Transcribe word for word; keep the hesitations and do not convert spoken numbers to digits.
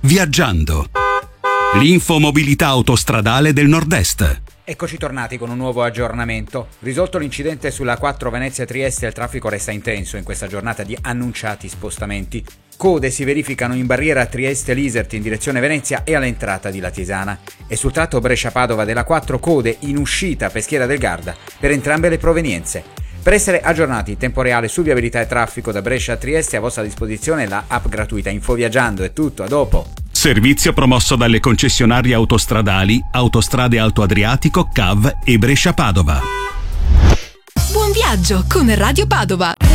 Viaggiando. L'infomobilità autostradale del Nord-Est. Eccoci tornati con un nuovo aggiornamento. Risolto l'incidente sulla quattro Venezia-Trieste, il traffico resta intenso in questa giornata di annunciati spostamenti. Code si verificano in barriera Trieste-Lisert in direzione Venezia e all'entrata di Latisana. E sul tratto Brescia-Padova della quattro code in uscita Peschiera del Garda per entrambe le provenienze. Per essere aggiornati in tempo reale su viabilità e traffico da Brescia a Trieste, a vostra disposizione la app gratuita Infoviaggiando. È tutto, a dopo! Servizio promosso dalle concessionarie autostradali Autostrade Alto Adriatico, C A V e Brescia Padova. Buon viaggio con Radio Padova!